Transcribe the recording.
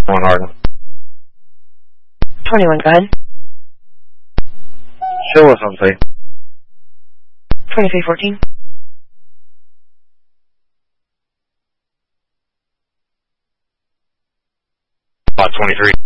One Harden. 21, go ahead. Show us on tape. 2314. About 23.